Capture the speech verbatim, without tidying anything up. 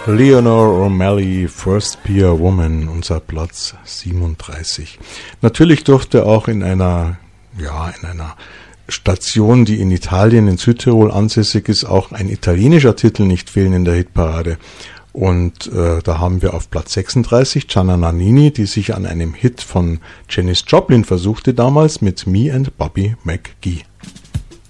Leonore O'Malley, First Peer Woman, unser Platz siebenunddreißig. Natürlich durfte auch in einer, ja, in einer Station, die in Italien, in Südtirol ansässig ist, auch ein italienischer Titel nicht fehlen in der Hitparade. Und äh, da haben wir auf Platz sechsunddreißig Gianna Nannini, die sich an einem Hit von Janis Joplin versuchte damals mit Me and Bobby McGee.